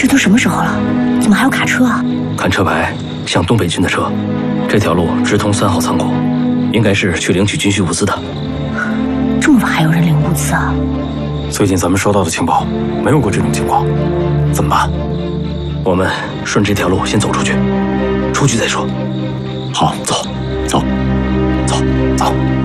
这都什么时候了，怎么还有卡车啊？ 看车牌，像东北军的车。这条路直通3号仓库，应该是去领取军需物资的。 这么晚还有人领物资啊？ 最近咱们收到的情报没有过这种情况，怎么办？ 我们顺这条路先走出去，出去再说。 好，走，走，走，走。